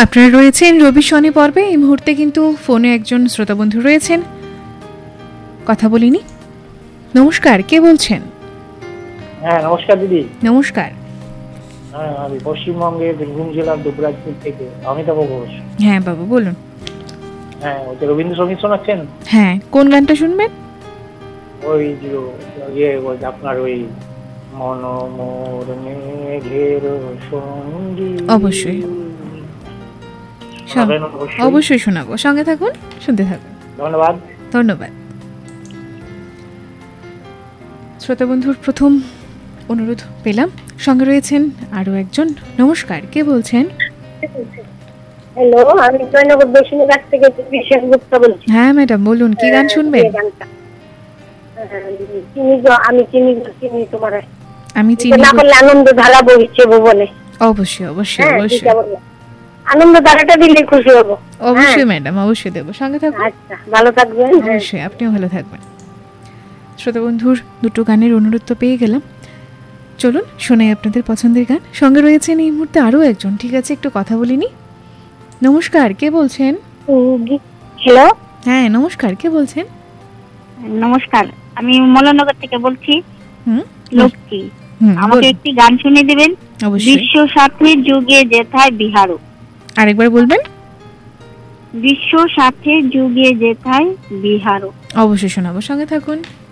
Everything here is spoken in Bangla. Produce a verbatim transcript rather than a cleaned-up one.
আপনারা রয়েছেন রবি শনি পর্বে। এই মুহূর্তে কিন্তু ফোনে একজন শ্রোতা বন্ধু রয়েছেন, কথা বলিনি। নমস্কার, কে বলছেন? হ্যাঁ নমস্কার দিদি। নমস্কার। হ্যাঁ আমি পশ্চিমবঙ্গের বীরভূম জেলার দুবরাজপুর থেকে অমিতাভ ঘোষ। হ্যাঁ বাবা বলুন। হ্যাঁ ওই যে রবীন্দ্রসঙ্গীত শোনাচ্ছেন? হ্যাঁ, কোন গানটা শুনবেন? ওই যে ইয়ে ওই আপনার ওই মনোমোর মেঘের সঙ্গী। অবশ্যই শোনাবেন অবশ্যই। অবশ্যই শোনাবো, সঙ্গে থাকুন, শুনতে থাকুন। ধন্যবাদ। ধন্যবাদ। শ্রোতা বন্ধুর প্রথম অনুরোধ পেলাম, সঙ্গে রয়েছেন আরো একজন। নমস্কার, কে বলছেন? হ্যালো, আমি জয়নগর দক্ষিণের কাছ থেকে বিশেষ গুপ্তা বলছি। হ্যাঁ ম্যাডাম বলুন, কি গান শুনবেন? চিনি গো আমি চিনি গো চিনি তোমার আমি চিনি না করলে আনন্দ ধারা বইছে ভুবনে। অবশ্যই অবশ্যই অবশ্যই আনন্দ ধারাটা দিলে খুশি হব। অবশ্যই ম্যাডাম, অবশ্যই দেব, সঙ্গে থাকুন। আচ্ছা, ভালো থাকবেন। অবশ্যই, আপনিও ভালো থাকবেন। শ্রোতা বন্ধুর দুটো গানের অনুরোধ তো পেয়ে গেলাম, চলুন শোনাই আপনাদের পছন্দের গান। সঙ্গে রয়েছেন এই মুহূর্তে আরো একজন, ঠিক আছে একটু কথা বলিনি। নমস্কার, কে বলছেন? হ্যালো, হ্যাঁ নমস্কার, কে বলছেন? নমস্কার, আমি মলনগর থেকে বলছি। হুম, লক্ষ্মী, আমাকে একটি গান শুনিয়ে দিবেন? বিশ্ব সাথীর যুগে যেথায় বিহারো। আরেকবার বলবেন? বিশ্ব সাথীর যুগে যেথায় বিহারো। অবশ্যই শোনাবো, সঙ্গে থাকুন।